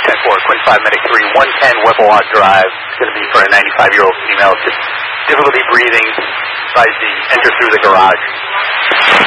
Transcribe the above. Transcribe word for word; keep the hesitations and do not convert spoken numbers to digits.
ten four, Quinn five, Medic three, one ten Whipple Drive. It's going to be for a ninety-five-year-old female, just difficulty breathing, tries to enter through the garage.